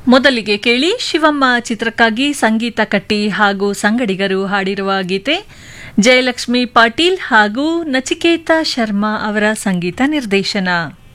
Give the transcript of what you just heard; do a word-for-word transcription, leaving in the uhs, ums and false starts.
ಮೊದಲಿಗೆ ಕೇಳಿ ಶಿವಮ್ಮ ಚಿತ್ರಕ್ಕಾಗಿ ಸಂಗೀತ ಕಟ್ಟಿ ಹಾಗೂ ಸಂಗಡಿಗರು ಹಾಡಿರುವ ಗೀತೆ. ಜಯಲಕ್ಷ್ಮಿ ಪಾಟೀಲ್ ಹಾಗೂ ನಚಿಕೇತಾ ಶರ್ಮಾ ಅವರ ಸಂಗೀತ ನಿರ್ದೇಶನ.